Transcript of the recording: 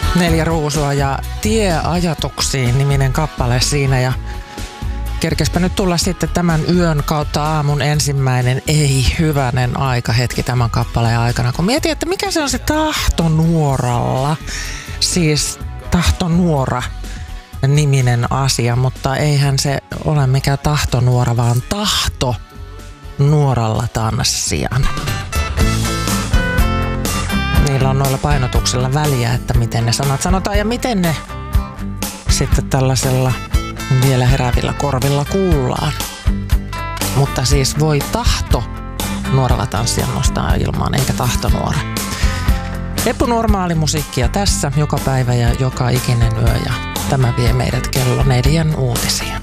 Neljä ruusua ja Tie ajatuksiin -niminen kappale siinä ja kerkespä nyt tulla sitten tämän yön kautta aamun ensimmäinen hyvänen aika hetki tämän kappaleen aikana, kun mietin, että mikä se on se tahtonuoralla, siis tahtonuora -niminen asia, mutta eihän se ole mikään tahtonuora, vaan tahto nuoralla tanssijan. Niillä on noilla painotuksilla väliä, että miten ne sanat sanotaan ja miten ne sitten tällaisella vielä heräävillä korvilla kuullaan. Mutta siis voi tahto nuoralla tanssijan nostaa ilmaan, eikä tahtonuora. Epänormaali musiikkia tässä joka päivä ja joka ikinen yö ja tämä vie meidät kello 4 uutisiin.